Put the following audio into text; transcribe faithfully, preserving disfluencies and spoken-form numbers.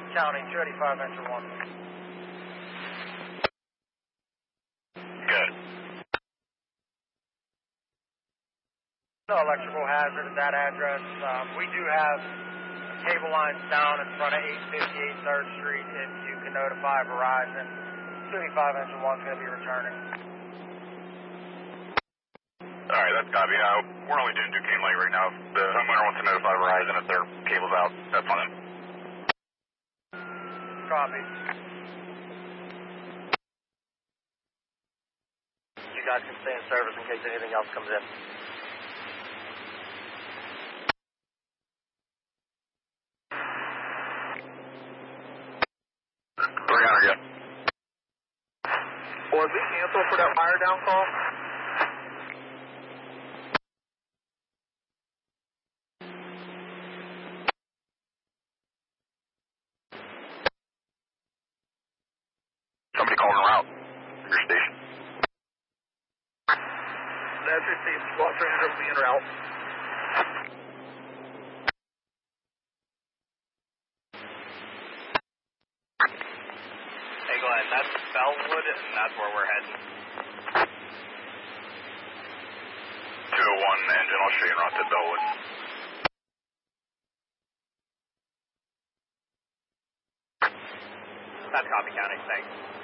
Counting two eighty-five, enter one. Good. No electrical hazard at that address. Um, we do have cable lines down in front of eight fifty-eight third Street. If you can notify Verizon, two eighty-five, enter one is going to be returning. All right, that's copy. Uh, we're only doing Duquesne Lake right now. If the homeowner wants to notify Verizon if their cable's out, that's fine. Copy. You guys can stay in service in case anything else comes in. three hundred, yeah. Was he canceled for that wire down call? Somebody calling her out. Your station. That's received. Squad trainer will be en route. Hey Glenn, that's Bellwood and that's where we're heading. two oh one engine, I'll show you en route to Bellwood. That's copy counting, thanks.